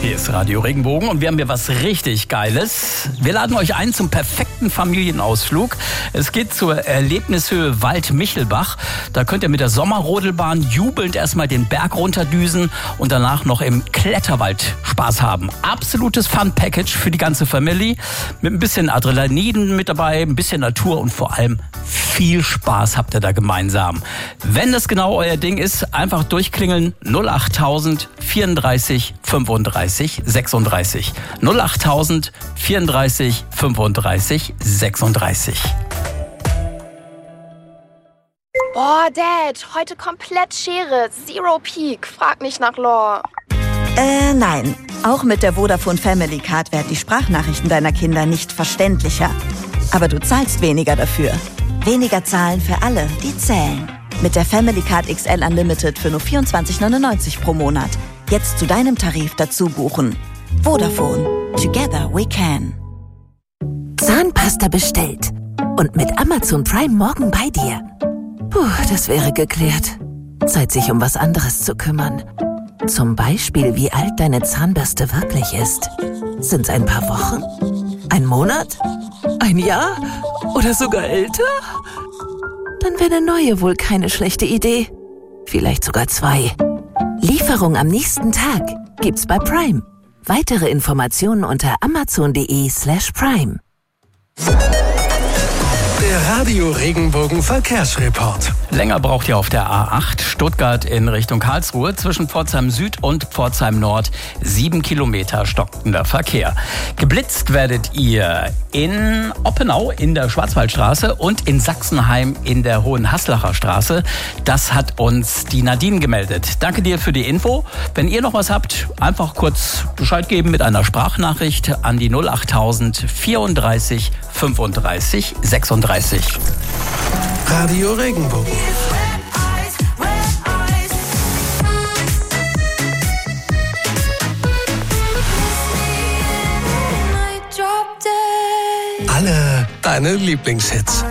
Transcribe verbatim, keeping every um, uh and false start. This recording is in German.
Hier ist Radio Regenbogen und wir haben hier was richtig Geiles. Wir laden euch ein zum perfekten Familienausflug. Es geht zur Erlebnishöhe Wald-Michelbach. Da könnt ihr mit der Sommerrodelbahn jubelnd erstmal den Berg runterdüsen und danach noch im Kletterwald Spaß haben. Absolutes Fun-Package für die ganze Familie. Mit ein bisschen Adrenalin mit dabei, ein bisschen Natur und vor allem viel Spaß habt ihr da gemeinsam. Wenn das genau euer Ding ist, einfach durchklingeln null achttausend vierunddreißig fünfunddreißig sechsunddreißig. null achttausend vierunddreißig fünfunddreißig sechsunddreißig. Boah, Dad, heute komplett Schere. Zero Peak. Frag nicht nach Lore. Äh, nein. Auch mit der Vodafone Family Card werden die Sprachnachrichten deiner Kinder nicht verständlicher. Aber du zahlst weniger dafür. Weniger zahlen für alle, die zählen. Mit der Family Card X L Unlimited für nur vierundzwanzig neunundneunzig pro Monat. Jetzt zu deinem Tarif dazu buchen. Vodafone. Together we can. Zahnpasta bestellt. Und mit Amazon Prime morgen bei dir. Puh, das wäre geklärt. Zeit, sich um was anderes zu kümmern. Zum Beispiel, wie alt deine Zahnbürste wirklich ist. Sind's ein paar Wochen? Ein Monat? Ein Jahr? Oder sogar älter? Dann wäre eine neue wohl keine schlechte Idee. Vielleicht sogar zwei. Lieferung am nächsten Tag gibt's bei Prime. Weitere Informationen unter amazon.de slash prime. Der Radio Regenbogen Verkehrsreport. Länger braucht ihr auf der A acht Stuttgart in Richtung Karlsruhe zwischen Pforzheim Süd und Pforzheim Nord. Sieben Kilometer stockender Verkehr. Geblitzt werdet ihr in Oppenau in der Schwarzwaldstraße und in Sachsenheim in der Hohenhaslacher Straße. Das hat uns die Nadine gemeldet. Danke dir für die Info. Wenn ihr noch was habt, einfach kurz Bescheid geben mit einer Sprachnachricht an die null achttausend vierunddreißig fünfunddreißig sechsunddreißig. Radio Regenbogen. Alle deine Lieblingshits.